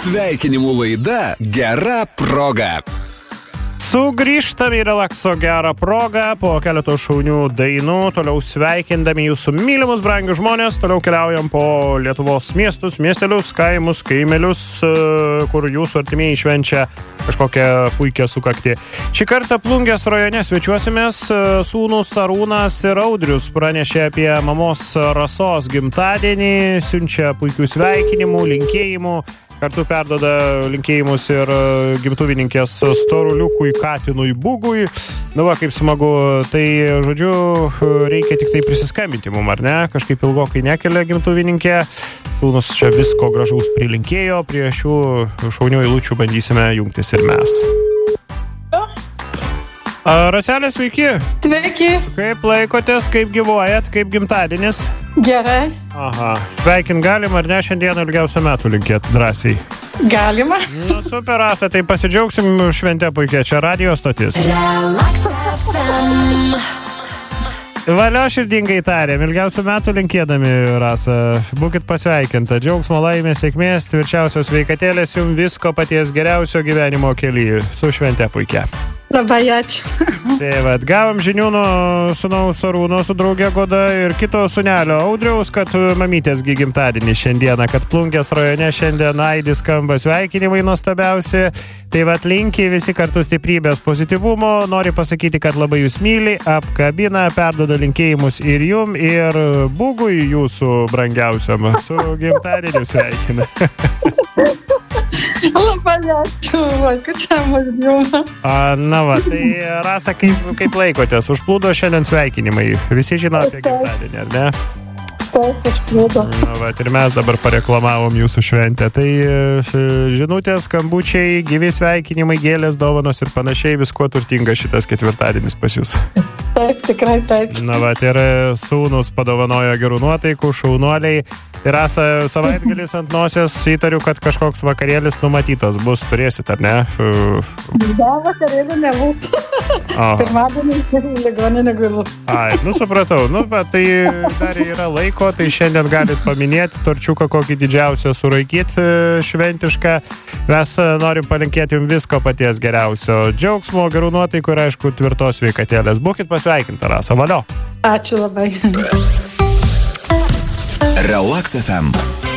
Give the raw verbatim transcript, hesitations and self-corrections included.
Sveikinimų laida Gera proga. Sugrįžtam į relakso gerą progą po keleto šaunių dainų, toliau sveikindami jūsų mylimus brangius žmonės, toliau keliaujam po Lietuvos miestus, miestelius, kaimus, kaimelius, kur jūsų artimieji švenčia kažkokią puikią sukaktį. Šį kartą Plungės rajone svečiuosimės, sūnus Arūnas ir Audrius pranešė apie mamos Rasos gimtadienį, siunčia puikių sveikinimų, linkėjimų. Kartu perdoda linkėjimus ir gimtuvininkės Storuliukui Katinui Bugui. Nu va, kaip smagu. Tai, žodžiu, reikia tik tai prisiskambinti mum, ar ne? Kažkaip ilgokai nekelia gimtuvininkė. Sūnus čia visko gražaus prilinkėjo. Prie šių šaunių eilučių bandysime jungtis ir mes. Raselė, sveiki. Sveiki. Kaip laikotės, kaip gyvuojat, kaip gimtadienis? Gerai. Aha. Sveikint galima, ar ne, šiandien ilgiausią metų linkėt drąsiai? Galima. Nu, super, Rasa, tai pasidžiaugsim šventę puikiai. Čia radio stotis. Relax F M. Valio širdingai tarėm, ilgiausių metų linkėdami, Rasa. Būkit pasveikinta. Džiaugsmo, laimės, sėkmės, tvirčiausios sveikatėlės, jums visko paties geriausio gyvenimo kelyje. Su švente puikia. Labai ačiū. Tai vat, gavom žinių nuo sūnaus Arūno su draugė Goda ir kito sūnelio Audriaus, kad mamytės gimtadienį šiandieną, kad Plungės rajone šiandien aidi skamba sveikinimai nuostabiausi. Tai vat, linki visi kartu stiprybės, pozityvumo, nori pasakyti, kad labai jūs myli, apkabina, perduoda linkėjimus ir jum, ir Bugui jūsų brangiausiam su gimtadieniu sveikina. Labai ačiū, vaikučiam uždėjimą. Na va, tai Rasa, kaip, kaip laikotės? Užplūdo šiandien sveikinimai. Visi žino apie gimtadienį, ar ne? Taip, užplūdo. Na va, ir mes dabar pareklamavom jūsų šventę. Tai žinutės, skambučiai, gyvi sveikinimai, gėlės, dovanos ir panašiai, visko turtinga šitas ketvirtadienis pas jūs. Taip, tikrai taip. Na va, ir sūnus padovanojo gerų nuotaikų, šaunuoliai. Ir Rasa, savaitgalis ant nosies, įtariu, kad kažkoks vakarėlis numatytas bus, turėsit, ar ne? Da, vakarėlį nebūtų. Pirmadienį ligoninę gulu. Ai, nu supratau, nu, bet tai dar yra laiko, tai šiandien galit paminėti, torčiuką kokį didžiausią suraikyti šventišką. Mes norim palinkėti jums visko paties geriausio. Džiaugsmo, gerų nuotaikų ir, aišku, tvirtos sveikatėlės. Būkit pasveikinta, Rasa, valio. Ačiū labai. Relax F M.